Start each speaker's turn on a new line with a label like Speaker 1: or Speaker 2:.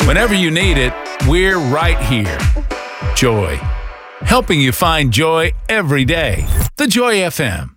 Speaker 1: Whenever you need it, we're right here. Joy, helping you find joy every day. The Joy FM.